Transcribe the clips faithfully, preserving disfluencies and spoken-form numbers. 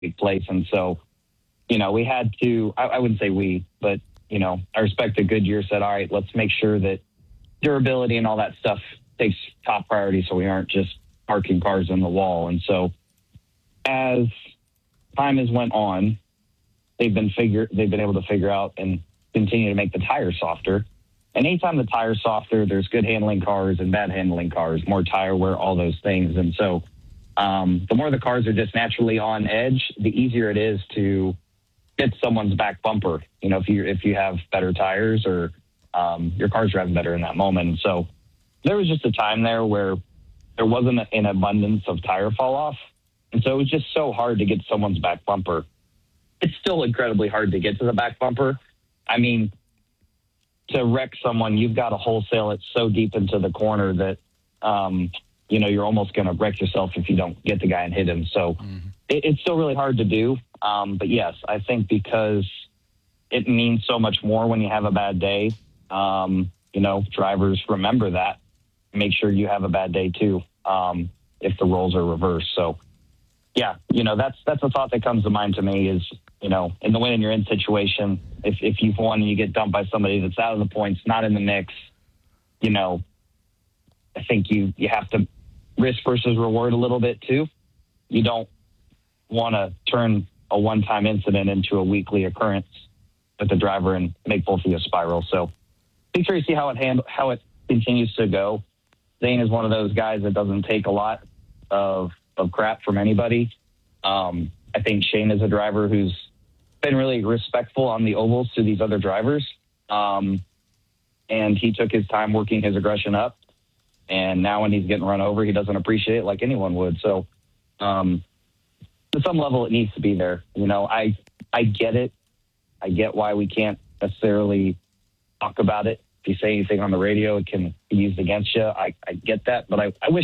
place. And so, you know, we had to, I, I wouldn't say we, but, you know, I respect that Goodyear said, all right, let's make sure that durability and all that stuff takes top priority so we aren't just parking cars in the wall. And so as time has went on, they've been figure they've been able to figure out and continue to make the tires softer. And anytime the tire's softer, there's good handling cars and bad handling cars, more tire wear, all those things. And so um, the more the cars are just naturally on edge, the easier it is to get someone's back bumper, you know, if you if you have better tires or um, your car's driving better in that moment. And so there was just a time there where there wasn't an abundance of tire fall off. And so it was just so hard to get someone's back bumper. It's still incredibly hard to get to the back bumper. I mean, to wreck someone, you've got to wholesale it so deep into the corner that, um, you know, you're almost going to wreck yourself if you don't get the guy and hit him. So mm-hmm. it, it's still really hard to do. Um, but yes, I think because it means so much more when you have a bad day, um, you know, drivers remember that. Make sure you have a bad day too, um, if the roles are reversed. So yeah, you know, that's, that's a thought that comes to mind to me is, you know, in the win and you're in situation, if, if you've won and you get dumped by somebody that's out of the points, not in the mix, you know, I think you, you have to risk versus reward a little bit too. You don't want to turn a one-time incident into a weekly occurrence with the driver and make both of you spiral. So be curious to see how it handle, how it continues to go. Zane is one of those guys that doesn't take a lot of, of crap from anybody. Um, I think Shane is a driver who's been really respectful on the ovals to these other drivers. Um, and he took his time working his aggression up. And now when he's getting run over, he doesn't appreciate it like anyone would. So um, to some level, it needs to be there. You know, I, I get it. I get why we can't necessarily talk about it. If you say anything on the radio, it can be used against you. I, I get that. But I, I wish,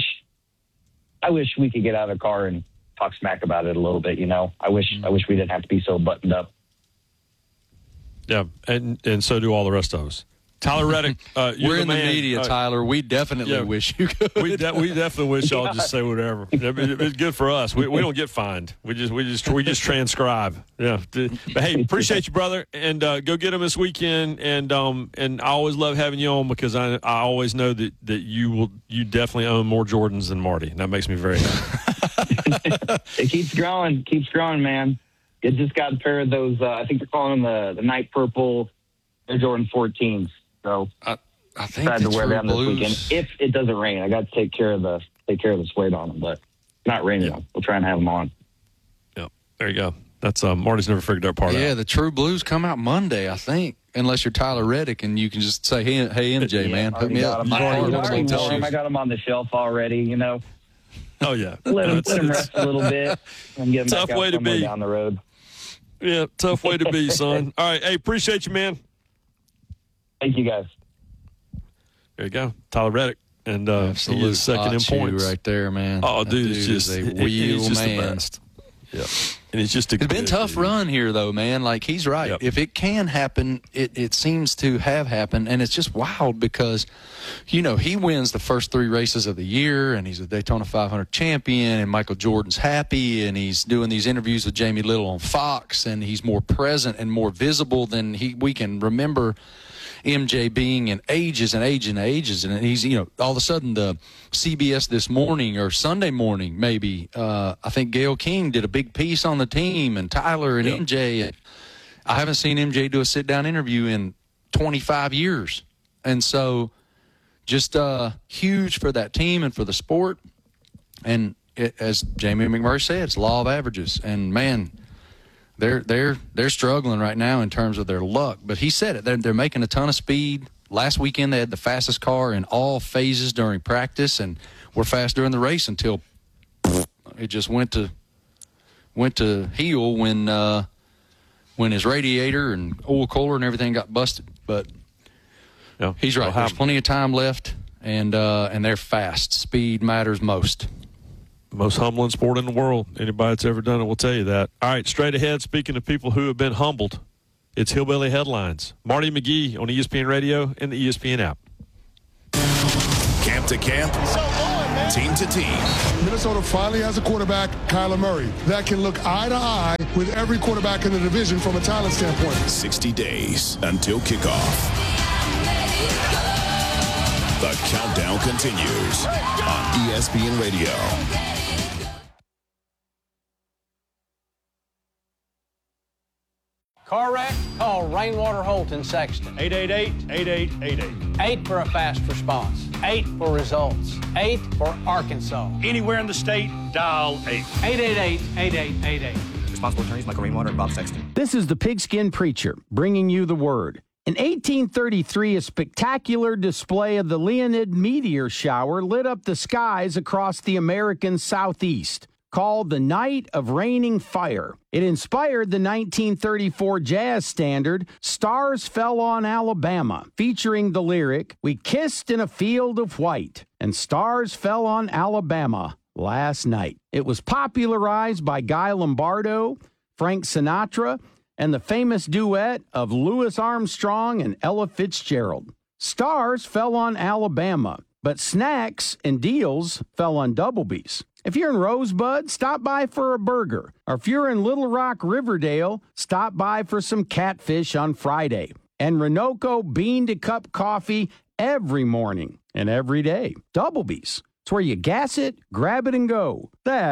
I wish we could get out of the car and talk smack about it a little bit, you know. I wish mm-hmm. I wish we didn't have to be so buttoned up. Yeah, and and so do all the rest of us. Tyler Reddick, uh, we're the in man. the media, uh, Tyler. We definitely yeah, wish you could. We, de- we definitely wish y'all just say whatever. It's good for us. We we don't get fined. We just we just we just transcribe. Yeah. But hey, appreciate you, brother, and uh, go get them this weekend. And um and I always love having you on because I I always know that, that you will you definitely own more Jordans than Marty, and that makes me very happy. It keeps growing, keeps growing, man. It just got a pair of those. Uh, I think they're calling them the the night purple Air Jordan fourteens. So I, I think decided to wear them blues. this weekend. If it doesn't rain, I got to take care of the take care of the suede on them. But it's not raining. Yeah. We'll try and have them on. Yeah, there you go. That's um, Marty's never figured that part yeah, out. Yeah, the True Blues come out Monday, I think. Unless you're Tyler Reddick and you can just say, "Hey, hey M J, yeah, man, hook me up." I, I, already told him I got them on the shelf already. You know. Oh yeah. Let him, let him rest a little bit and get him tough back out way to be down the road. Yeah, tough way to be, son. All right, hey, appreciate you, man. Thank you, guys. There you go, Tyler Reddick, and uh, Absolute he is second in points right there, man. Oh, that dude, dude it's just is a it, wheel he's just man. the best. Yeah, and it's just a it's been a tough dude. run here, though, man. Like he's right. Yep. If it can happen, it it seems to have happened, and it's just wild because, you know, he wins the first three races of the year, and he's a Daytona five hundred champion, and Michael Jordan's happy, and he's doing these interviews with Jamie Little on Fox, and he's more present and more visible than he we can remember M J being in ages and ages and ages. And he's, you know, all of a sudden the C B S This Morning or Sunday Morning, maybe, uh, I think Gayle King did a big piece on the team and Tyler and yeah. M J. I haven't seen M J do a sit-down interview in twenty-five years. And so just uh, huge for that team and for the sport. And it, as Jamie McMurray said, it's law of averages. And, man, They're they're they're struggling right now in terms of their luck. But he said it. They're, they're making a ton of speed. Last weekend they had the fastest car in all phases during practice, and were fast during the race until it just went to went to heel when uh, when his radiator and oil cooler and everything got busted. But yeah, he's right. There's plenty of time left, and uh, and they're fast. Speed matters most. Most humbling sport in the world. Anybody that's ever done it will tell you that. All right, straight ahead, speaking of people who have been humbled, it's Hillbilly Headlines. Marty McGee on E S P N Radio and the E S P N app. Camp to camp. So on, man. team to team. Minnesota finally has a quarterback, Kyler Murray, that can look eye to eye with every quarterback in the division from a talent standpoint. sixty days until kickoff. The countdown continues on E S P N Radio. Car wreck? Call Rainwater Holt in Sexton. eight eight eight, eight eight eight eight. Eight for a fast response. Eight for results. Eight for Arkansas. Anywhere in the state, dial eight. eight eight eight, eight eight eight eight. Responsible attorneys Michael Rainwater and Bob Sexton. This is the Pigskin Preacher, bringing you the word. In eighteen thirty-three, a spectacular display of the Leonid meteor shower lit up the skies across the American Southeast. Called The Night of Raining Fire. It inspired the nineteen thirty-four jazz standard, Stars Fell on Alabama, featuring the lyric, "We kissed in a field of white, and stars fell on Alabama last night." It was popularized by Guy Lombardo, Frank Sinatra, and the famous duet of Louis Armstrong and Ella Fitzgerald. Stars fell on Alabama, but snacks and deals fell on Doublebees. If you're in Rosebud, stop by for a burger. Or if you're in Little Rock, Riverdale, stop by for some catfish on Friday. And Renoco bean-to-cup coffee every morning and every day. Doublebees. It's where you gas it, grab it, and go.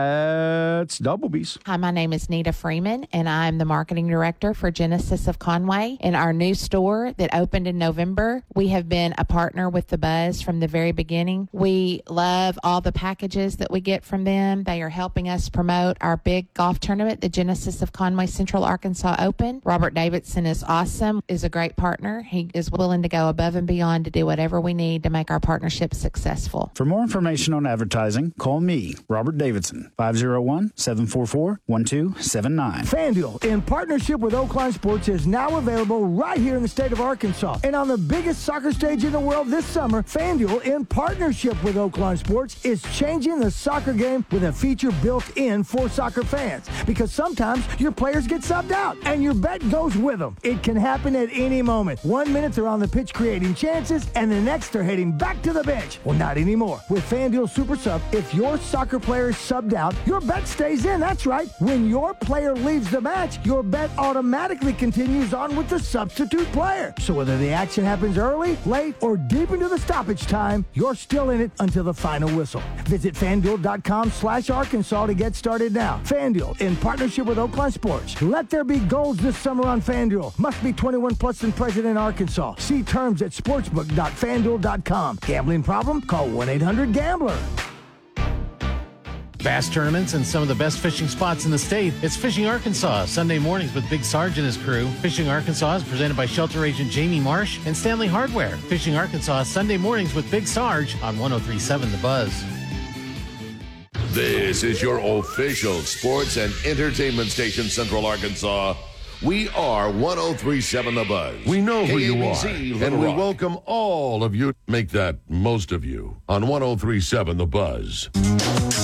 That's Doublebees. Hi, my name is Nita Freeman, and I'm the marketing director for Genesis of Conway. In our new store that opened in November, we have been a partner with the Buzz from the very beginning. We love all the packages that we get from them. They are helping us promote our big golf tournament, the Genesis of Conway Central Arkansas Open. Robert Davidson is awesome, is a great partner. He is willing to go above and beyond to do whatever we need to make our partnership successful. For more information on advertising, call me, Robert Davidson, five oh one, seven four four, one two seven nine. FanDuel, in partnership with Oakline Sports, is now available right here in the state of Arkansas. And on the biggest soccer stage in the world this summer, FanDuel, in partnership with Oakline Sports, is changing the soccer game with a feature built in for soccer fans. Because sometimes your players get subbed out, and your bet goes with them. It can happen at any moment. One minute they're on the pitch creating chances, and the next they're heading back to the bench. Well, not anymore. With FanDuel Super Sub, if your soccer player is subbed out, your bet stays in. That's right. When your player leaves the match, your bet automatically continues on with the substitute player. So whether the action happens early, late, or deep into the stoppage time, you're still in it until the final whistle. Visit FanDuel.com slash Arkansas to get started now. FanDuel, in partnership with Oakland Sports. Let there be goals this summer on FanDuel. Must be twenty-one plus and present in Arkansas. See terms at sportsbook dot fanduel dot com. Gambling problem? Call one eight hundred gambler. Bass tournaments and some of the best fishing spots in the state. It's Fishing Arkansas, Sunday mornings with Big Sarge and his crew. Fishing Arkansas is presented by Shelter Agent Jamie Marsh and Stanley Hardware. Fishing Arkansas, Sunday mornings with Big Sarge on one oh three point seven The Buzz. This is your official sports and entertainment station, Central Arkansas. We are one oh three point seven The Buzz. We know who you K A B are, C, and Little we Rock. welcome all of you. Make that most of you on one oh three point seven The Buzz.